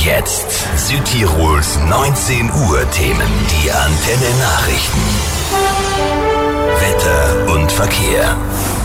Jetzt Südtirols 19 Uhr Themen, die Antenne Nachrichten. Wetter und Verkehr.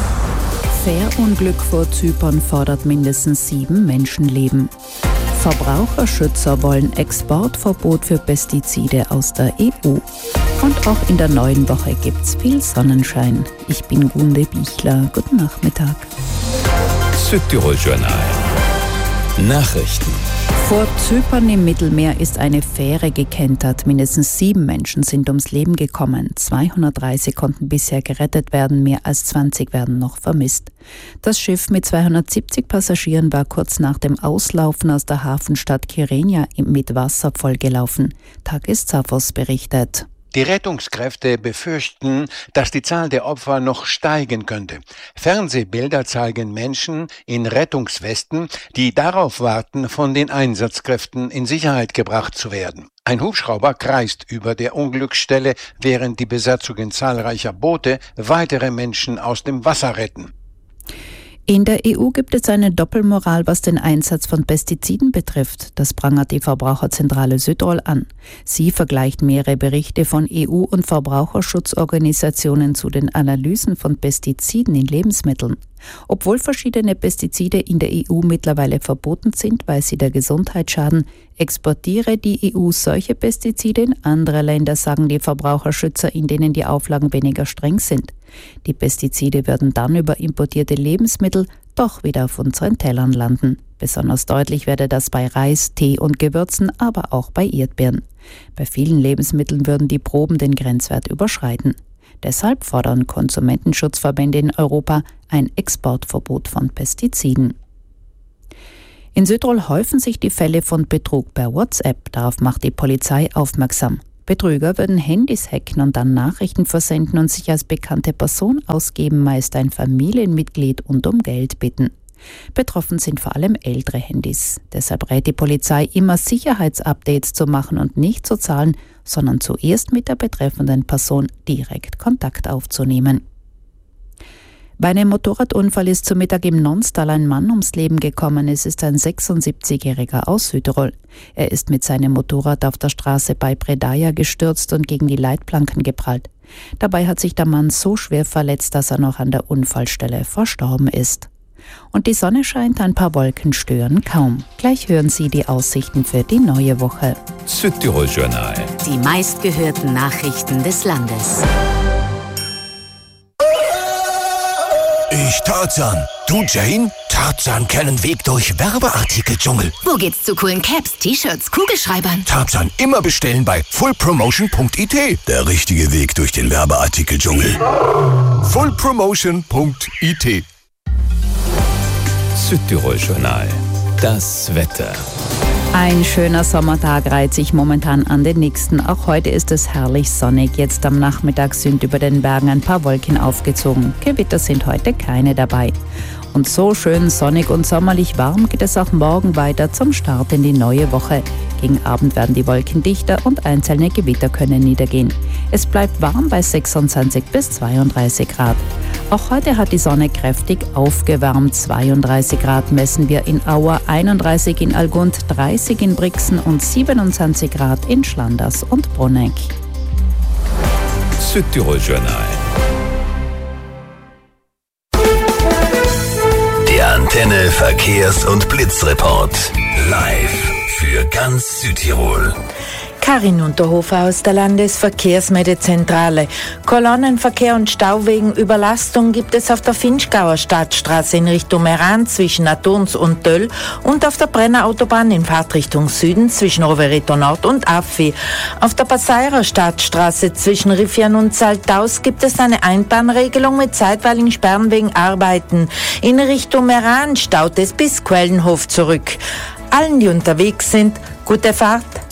Fährunglück vor Zypern fordert mindestens 7 Menschenleben. Verbraucherschützer wollen Exportverbot für Pestizide aus der EU. Und auch in der neuen Woche gibt's viel Sonnenschein. Ich bin Gunde Bichler. Guten Nachmittag. Südtirol Journal. Nachrichten. Vor Zypern im Mittelmeer ist eine Fähre gekentert. Mindestens 7 Menschen sind ums Leben gekommen. 230 konnten bisher gerettet werden, mehr als 20 werden noch vermisst. Das Schiff mit 270 Passagieren war kurz nach dem Auslaufen aus der Hafenstadt Kyrenia mit Wasser vollgelaufen. Takis Zaphos berichtet. Die Rettungskräfte befürchten, dass die Zahl der Opfer noch steigen könnte. Fernsehbilder zeigen Menschen in Rettungswesten, die darauf warten, von den Einsatzkräften in Sicherheit gebracht zu werden. Ein Hubschrauber kreist über der Unglücksstelle, während die Besatzungen zahlreicher Boote weitere Menschen aus dem Wasser retten. In der EU gibt es eine Doppelmoral, was den Einsatz von Pestiziden betrifft. Das prangert die Verbraucherzentrale Südtirol an. Sie vergleicht mehrere Berichte von EU- und Verbraucherschutzorganisationen zu den Analysen von Pestiziden in Lebensmitteln. Obwohl verschiedene Pestizide in der EU mittlerweile verboten sind, weil sie der Gesundheit schaden, exportiere die EU solche Pestizide in andere Länder, sagen die Verbraucherschützer, in denen die Auflagen weniger streng sind. Die Pestizide würden dann über importierte Lebensmittel doch wieder auf unseren Tellern landen. Besonders deutlich werde das bei Reis, Tee und Gewürzen, aber auch bei Erdbeeren. Bei vielen Lebensmitteln würden die Proben den Grenzwert überschreiten. Deshalb fordern Konsumentenschutzverbände in Europa ein Exportverbot von Pestiziden. In Südtirol häufen sich die Fälle von Betrug per WhatsApp. Darauf macht die Polizei aufmerksam. Betrüger würden Handys hacken und dann Nachrichten versenden und sich als bekannte Person ausgeben, meist ein Familienmitglied, und um Geld bitten. Betroffen sind vor allem ältere Handys. Deshalb rät die Polizei, immer Sicherheitsupdates zu machen und nicht zu zahlen, sondern zuerst mit der betreffenden Person direkt Kontakt aufzunehmen. Bei einem Motorradunfall ist zu Mittag im Nonstal ein Mann ums Leben gekommen. Es ist ein 76-Jähriger aus Südtirol. Er ist mit seinem Motorrad auf der Straße bei Predaja gestürzt und gegen die Leitplanken geprallt. Dabei hat sich der Mann so schwer verletzt, dass er noch an der Unfallstelle verstorben ist. Und die Sonne scheint, ein paar Wolken stören kaum. Gleich hören Sie die Aussichten für die neue Woche. Südtirol Journal. Die meistgehörten Nachrichten des Landes. Ich Tarzan. Du Jane? Tarzan kennen Weg durch Werbeartikeldschungel. Wo geht's zu coolen Caps, T-Shirts, Kugelschreibern? Tarzan immer bestellen bei fullpromotion.it. Der richtige Weg durch den Werbeartikeldschungel. fullpromotion.it. Südtirol Journal. Das Wetter. Ein schöner Sommertag reiht sich momentan an den nächsten. Auch heute ist es herrlich sonnig. Jetzt am Nachmittag sind über den Bergen ein paar Wolken aufgezogen. Gewitter sind heute keine dabei. Und so schön sonnig und sommerlich warm geht es auch morgen weiter zum Start in die neue Woche. Gegen Abend werden die Wolken dichter und einzelne Gewitter können niedergehen. Es bleibt warm bei 26 bis 32 Grad. Auch heute hat die Sonne kräftig aufgewärmt. 32 Grad messen wir in Auer, 31 in Algund, 30 in Brixen und 27 Grad in Schlanders und Bruneck. Südtirol Journal. Der Antenne Verkehrs- und Blitzreport. Live für ganz Südtirol. Karin Unterhofer aus der Landesverkehrsmeldezentrale. Kolonnenverkehr und Stau wegen Überlastung gibt es auf der Finchgauer Stadtstraße in Richtung Meran zwischen Naturns und Döll und auf der Brenner Autobahn in Fahrtrichtung Süden zwischen Rovereto Nord und Affi. Auf der Passairer Stadtstraße zwischen Riffian und Saltaus gibt es eine Einbahnregelung mit zeitweiligen Sperren wegen Arbeiten. In Richtung Meran staut es bis Quellenhof zurück. Allen, die unterwegs sind, gute Fahrt.